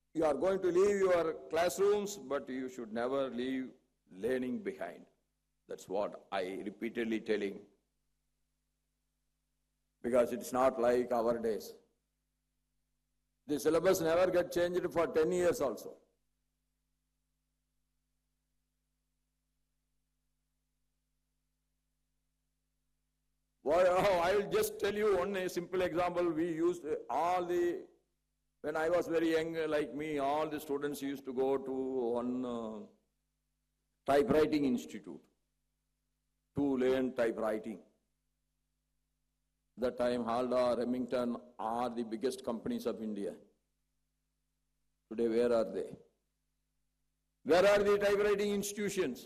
You are going to leave your classrooms, but you should never leave learning behind. That's what I repeatedly telling. Because it's not like our days. The syllabus never get changed for 10 years also. Well, I will just tell you one simple example. We used when I was very young, like me, all the students used to go to one typewriting institute to learn typewriting. That time, Halda, Remington are the biggest companies of India. Today, where are they? Where are the typewriting institutions?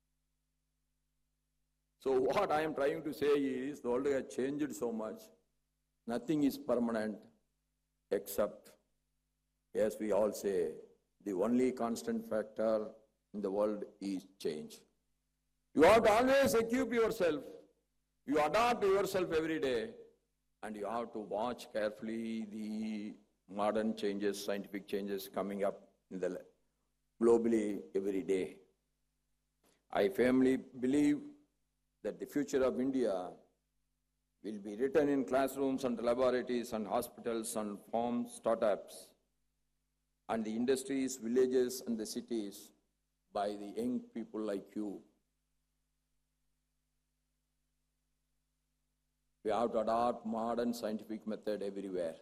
So what I am trying to say is, the world has changed so much. Nothing is permanent except, as we all say, the only constant factor in the world is change. You have to always equip yourself. You adapt yourself every day, and you have to watch carefully the modern changes, scientific changes coming up in the globally every day. I firmly believe that the future of India will be written in classrooms and laboratories and hospitals and farms, startups, and the industries, villages, and the cities by the young people like you. We have to adopt modern scientific method everywhere.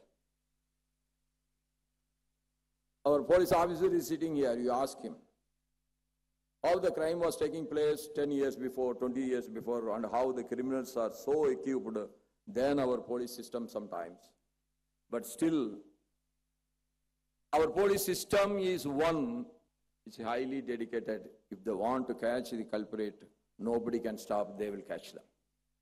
Our police officer is sitting here. You ask him how the crime was taking place 10 years before, 20 years before, and how the criminals are so equipped than our police system sometimes. But still, our police system is one which is highly dedicated. If they want to catch the culprit, nobody can stop, they will catch them.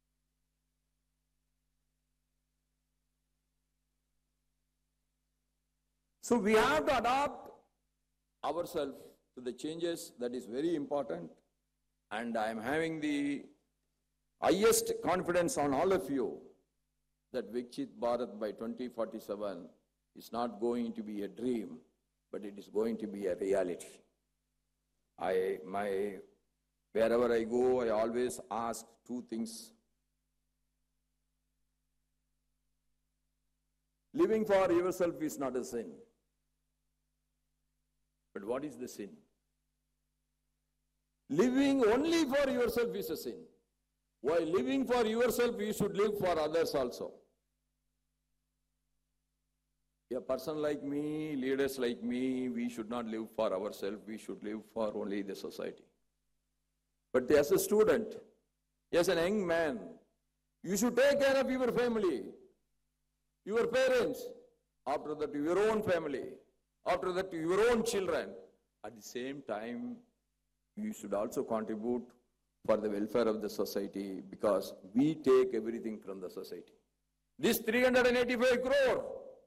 So we have to adapt ourselves to the changes. That is very important. And I am having the highest confidence on all of you that Viksit Bharat by 2047 is not going to be a dream, but it is going to be a reality. Wherever I go, I always ask two things. Living for yourself is not a sin. But what is the sin? Living only for yourself is a sin. While living for yourself, you should live for others also. A person like me, leaders like me, we should not live for ourselves, we should live for only the society. But as a student, as an young man, you should take care of your family, your parents, after that your own family, after that your own children. At the same time, you should also contribute for the welfare of the society, because we take everything from the society. This 385 crore,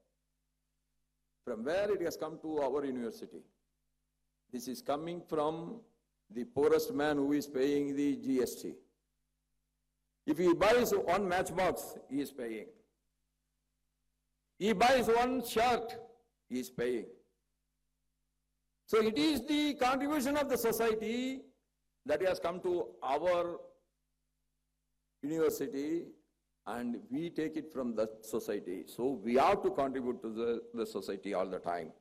from where it has come to our university? This is coming from the poorest man who is paying the GST. If he buys one matchbox, he is paying. He buys one shirt, he is paying. So it is the contribution of the society that has come to our university, and we take it from the society. So we have to contribute to the society all the time.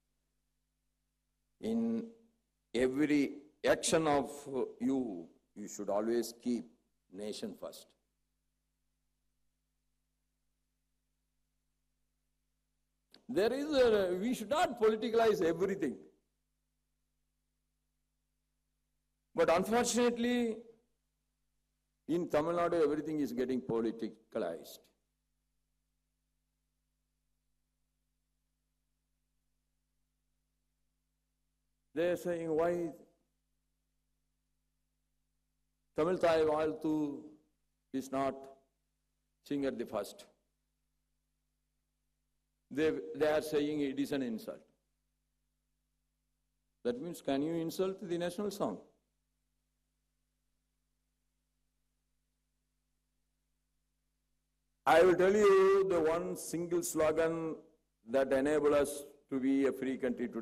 In every action of you should always keep nation first. We should not politicalize everything. But unfortunately, in Tamil Nadu, everything is getting politicalized. They are saying, why Tamil Thai Valtu is not sing at the first. They are saying it is an insult. That means, can you insult the national song? I will tell you the one single slogan that enables us to be a free country today.